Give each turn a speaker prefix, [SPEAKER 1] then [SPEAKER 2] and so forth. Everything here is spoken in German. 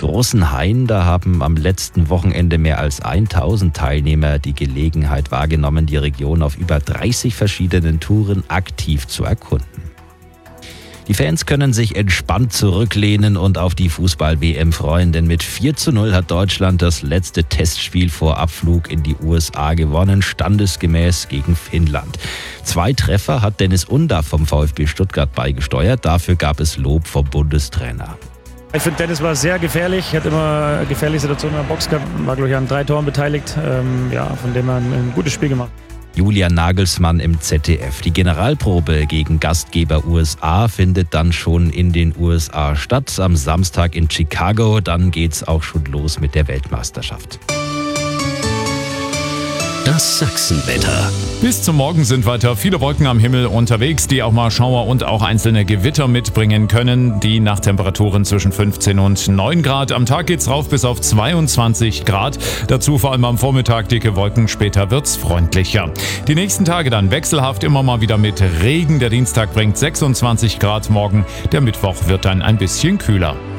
[SPEAKER 1] Großenhain, da haben am letzten Wochenende mehr als 1000 Teilnehmer die Gelegenheit wahrgenommen, die Region auf über 30 verschiedenen Touren aktiv zu erkunden. Die Fans können sich entspannt zurücklehnen und auf die Fußball-WM freuen, denn mit 4:0 hat Deutschland das letzte Testspiel vor Abflug in die USA gewonnen, standesgemäß gegen Finnland. 2 Treffer hat Dennis Undaff vom VfB Stuttgart beigesteuert, dafür gab es Lob vom Bundestrainer.
[SPEAKER 2] Ich finde, Dennis war sehr gefährlich, hat immer gefährliche Situationen in der Box gehabt, war glaube ich an 3 Toren beteiligt, von dem er ein gutes Spiel gemacht.
[SPEAKER 1] Julian Nagelsmann im ZDF. Die Generalprobe gegen Gastgeber USA findet dann schon in den USA statt. Am Samstag in Chicago. Dann geht's auch schon los mit der Weltmeisterschaft.
[SPEAKER 3] Das Sachsenwetter.
[SPEAKER 4] Bis zum Morgen sind weiter viele Wolken am Himmel unterwegs, die auch mal Schauer und auch einzelne Gewitter mitbringen können. Die Nachttemperaturen zwischen 15 und 9 Grad. Am Tag geht's rauf bis auf 22 Grad. Dazu vor allem am Vormittag dicke Wolken, später wird's freundlicher. Die nächsten Tage dann wechselhaft, immer mal wieder mit Regen. Der Dienstag bringt 26 Grad morgen. Der Mittwoch wird dann ein bisschen kühler.